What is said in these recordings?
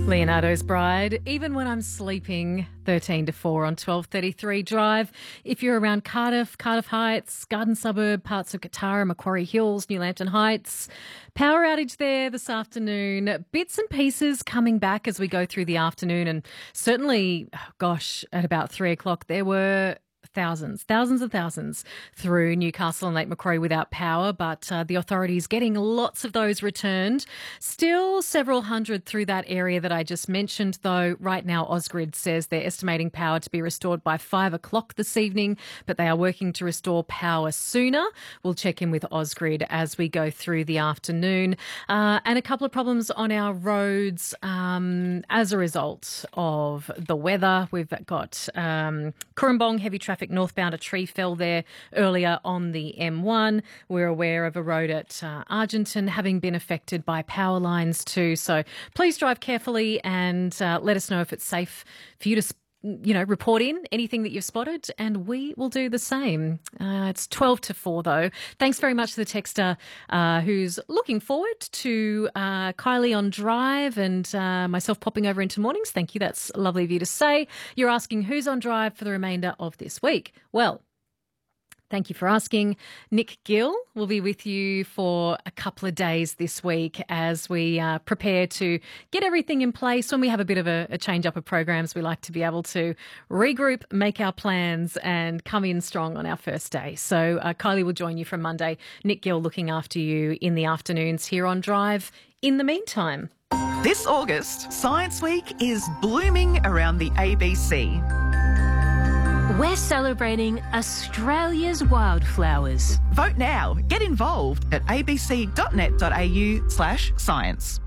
Leonardo's Bride, even when I'm sleeping, 13 to 4 on 1233 Drive. If you're around Cardiff, Cardiff Heights, Garden Suburb, parts of Katara, Macquarie Hills, New Lambton Heights, power outage there this afternoon. Bits and pieces coming back as we go through the afternoon, and certainly, at about 3 o'clock there were thousands through Newcastle and Lake Macquarie without power, but the authorities getting lots of those returned. Still several hundred through that area that I just mentioned, though. Right now, Ausgrid says they're estimating power to be restored by 5 o'clock this evening, but they are working to restore power sooner. We'll check in with Ausgrid as we go through the afternoon. And a couple of problems on our roads as a result of the weather. We've got Cooranbong, heavy traffic northbound. A tree fell there earlier on the M1. We're aware of a road at Argenton having been affected by power lines too. So please drive carefully and let us know if it's safe for you to report in anything that you've spotted, and we will do the same. It's 12 to 4, though. Thanks very much to the texter who's looking forward to Kylie on Drive and myself popping over into mornings. Thank you. That's lovely of you to say. You're asking who's on Drive for the remainder of this week. Well, thank you for asking. Nick Gill will be with you for a couple of days this week as we prepare to get everything in place. When we have a bit of a change-up of programs, we like to be able to regroup, make our plans and come in strong on our first day. So Kylie will join you from Monday. Nick Gill looking after you in the afternoons here on Drive. In the meantime, this August, Science Week is blooming around the ABC. We're celebrating Australia's wildflowers. Vote now. Get involved at abc.net.au/science.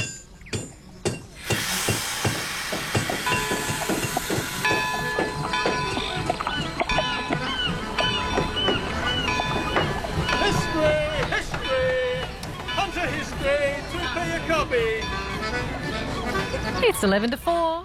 History! Onto history to be a copy. It's 11 to 4.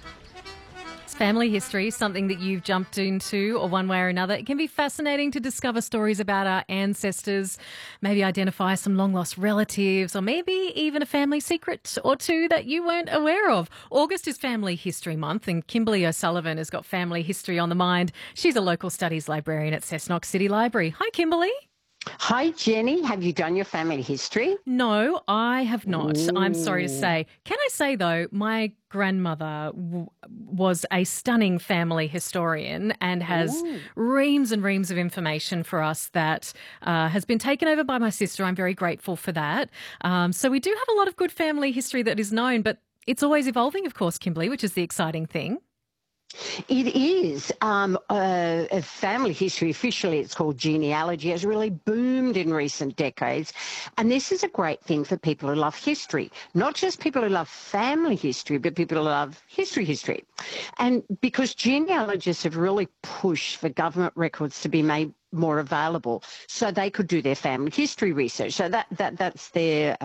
Family history, something that you've jumped into or one way or another. It can be fascinating to discover stories about our ancestors, maybe identify some long-lost relatives, or maybe even a family secret or two that you weren't aware of. August is Family History Month, and Kimberly O'Sullivan has got family history on the mind. She's a local studies librarian at Cessnock City Library. Hi, Kimberly. Hi, Jenny. Have you done your family history? No, I have not. Ooh. I'm sorry to say. Can I say, though, my grandmother was a stunning family historian and has reams and reams of information for us that has been taken over by my sister. I'm very grateful for that. So we do have a lot of good family history that is known, but it's always evolving, of course, Kimberly, which is the exciting thing. It is. A family history, officially it's called genealogy, has really boomed in recent decades. And this is a great thing for people who love history, not just people who love family history, but people who love history. And because genealogists have really pushed for government records to be made more available so they could do their family history research. So that's their...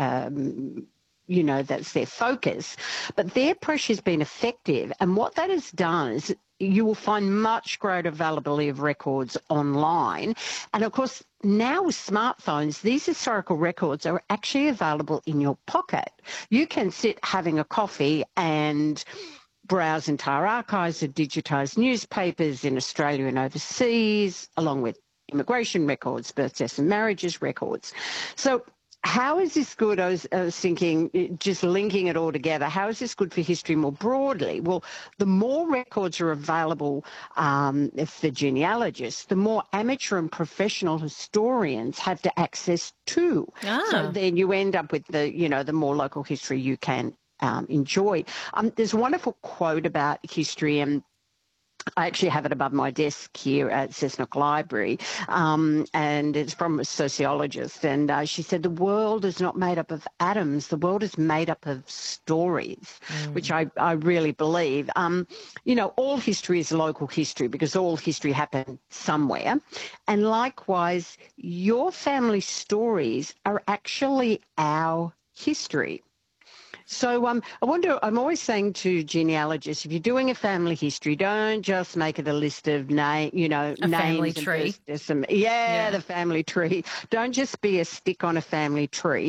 that's their focus. But their push has been effective. And what that has done is you will find much greater availability of records online. And, of course, now with smartphones, these historical records are actually available in your pocket. You can sit having a coffee and browse entire archives of digitised newspapers in Australia and overseas, along with immigration records, birth, deaths and marriages records. So how is this good? I was thinking, just linking it all together, how is this good for history more broadly? Well, the more records are available for genealogists, the more amateur and professional historians have to access to. So then you end up with the more local history you can enjoy. There's a wonderful quote about history, and I actually have it above my desk here at Cessnock Library, and it's from a sociologist, and she said, the world is not made up of atoms, the world is made up of stories, which I really believe. All history is local history because all history happened somewhere, and likewise, your family stories are actually our history. So I'm always saying to genealogists, if you're doing a family history, don't just make it a list of names. Family tree. The family tree. Don't just be a stick on a family tree.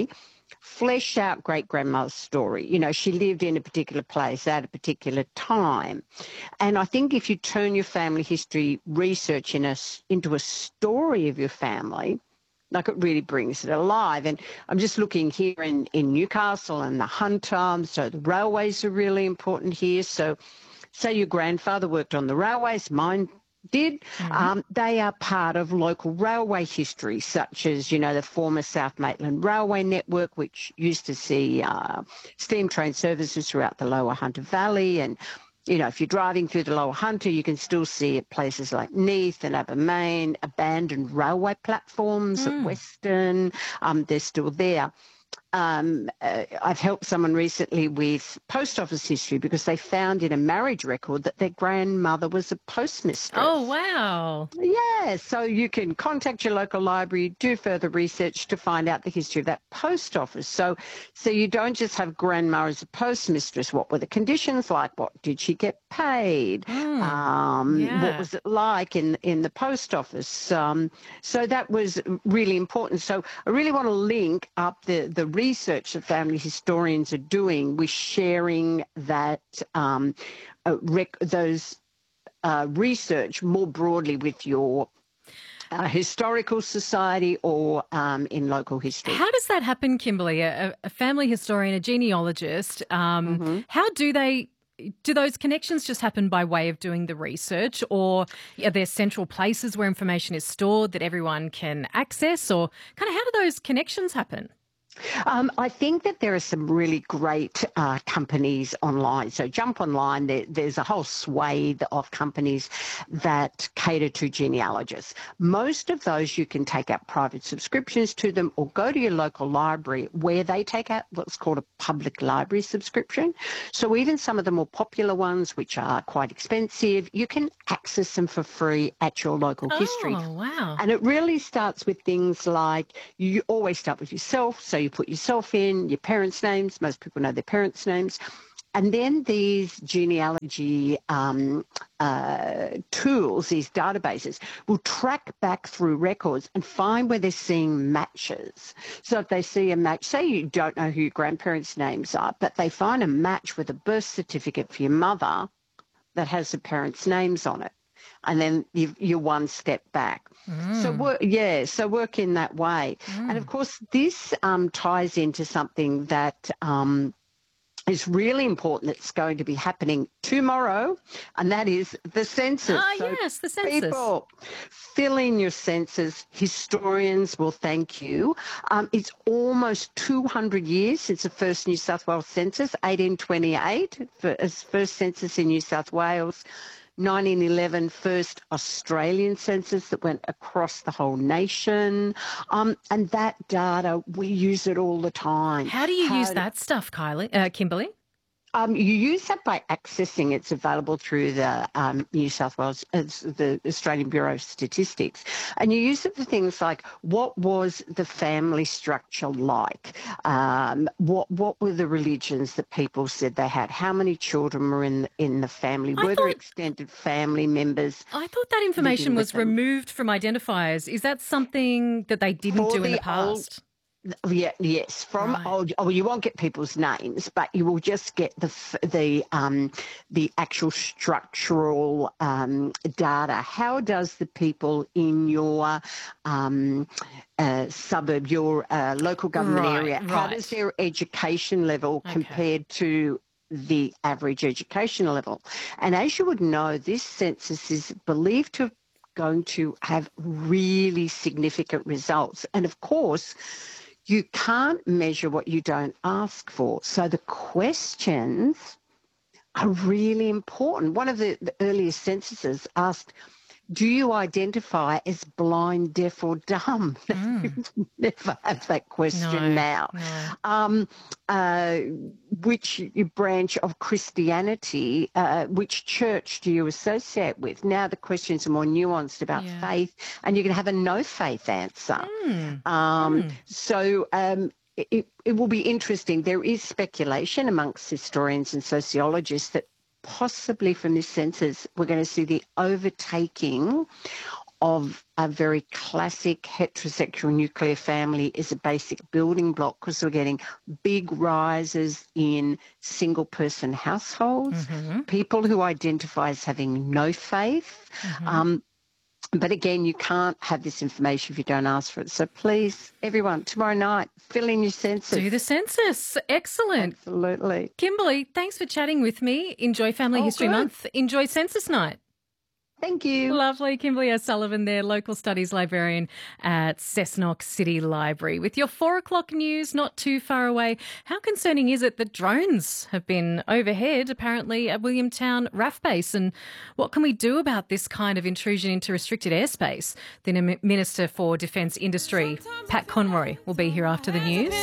flesh out great-grandma's story. You know, she lived in a particular place at a particular time. And I think if you turn your family history research into a story of your family, like it really brings it alive. And I'm just looking here in Newcastle and the Hunter, so the railways are really important here. So say your grandfather worked on the railways, mine did. They are part of local railway history, such as, you know, the former South Maitland Railway Network, which used to see steam train services throughout the Lower Hunter Valley. And you know, if you're driving through the Lower Hunter, you can still see at places like Neath and Abermain, abandoned railway platforms at Western. They're still there. I've helped someone recently with post office history because they found in a marriage record that their grandmother was a postmistress. Oh, wow. Yeah, so you can contact your local library, do further research to find out the history of that post office. So you don't just have grandma as a postmistress. What were the conditions like? What did she get paid? What was it like in the post office? So that was really important. So I really want to link up the research that family historians are doing with sharing that those research more broadly with your historical society or in local history. How does that happen, Kimberly? A family historian, a genealogist, how do those connections just happen by way of doing the research, or are there central places where information is stored that everyone can access, or kind of how do those connections happen? I think that there are some really great companies online. So jump online. There's a whole swathe of companies that cater to genealogists. Most of those you can take out private subscriptions to them or go to your local library where they take out what's called a public library subscription. So even some of the more popular ones, which are quite expensive, you can access them for free at your local history. Oh, wow. And it really starts with things like you always start with yourself. So you put yourself in, your parents' names. Most people know their parents' names. And then these genealogy tools, these databases, will track back through records and find where they're seeing matches. So if they see a match, say you don't know who your grandparents' names are, but they find a match with a birth certificate for your mother that has the parents' names on it. And then you're one step back. So work in that way. And of course, this ties into something that is really important that's going to be happening tomorrow, and that is the census. Yes, the census. People, fill in your census. Historians will thank you. It's almost 200 years since the first New South Wales census, 1828, first census in New South Wales. 1911 first Australian census that went across the whole nation. And that data, we use it all the time. How do you use that stuff, Kimberly? You use that by accessing. It's available through the New South Wales, the Australian Bureau of Statistics. And you use it for things like what was the family structure like? What were the religions that people said they had? How many children were in the family? Were there extended family members? I thought that information was removed from identifiers. Is that something that they didn't do in the past? Yes. From old, you won't get people's names, but you will just get the actual structural data. How does the people in your suburb, your local government area, how does their education level compared to the average educational level? And as you would know, this census is believed to going to have really significant results. And of course, you can't measure what you don't ask for. So the questions are really important. One of the earliest censuses asked, do you identify as blind, deaf or dumb? You never have that question now. Which branch of Christianity, which church do you associate with? Now the questions are more nuanced about faith, and you can have a no faith answer. So it will be interesting. There is speculation amongst historians and sociologists that possibly from this census, we're going to see the overtaking of a very classic heterosexual nuclear family is a basic building block, because we're getting big rises in single-person households, people who identify as having no faith. But again, you can't have this information if you don't ask for it. So please, everyone, tomorrow night, fill in your census. Do the census. Excellent. Absolutely. Kimberly, thanks for chatting with me. Enjoy Family History good. Month. Enjoy Census Night. Thank you. Lovely. Kimberly O'Sullivan there, Local Studies Librarian at Cessnock City Library. With your 4 o'clock news not too far away, how concerning is it that drones have been overhead, apparently, at Williamtown RAF Base? And what can we do about this kind of intrusion into restricted airspace? The Minister for Defence Industry, Pat Conroy, will be here after the news.